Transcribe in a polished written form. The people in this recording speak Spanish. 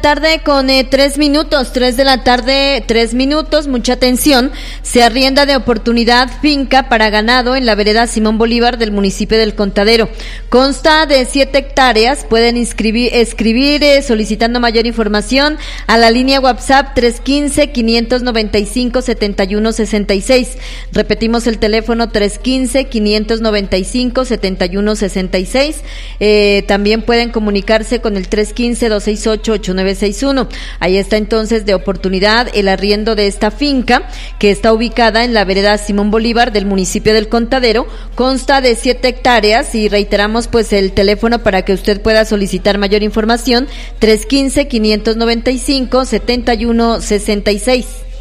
tarde con 3 minutos, 3 de la tarde, 3 minutos, mucha atención. Se arrienda de oportunidad finca para ganado en la vereda Simón Bolívar del municipio del Contadero. Consta de 7 hectáreas, pueden escribir solicitando mayor información a la línea WhatsApp 315-595-7166. Repetimos el teléfono 315-595-7166. También pueden comunicarse con el 315-268-8961. Ahí está entonces de oportunidad el arriendo de esta finca que está ubicada en la vereda Simón Bolívar del municipio del Contadero. Consta de 7 hectáreas y reiteramos pues el teléfono para que usted pueda solicitar mayor información 315-595-7166.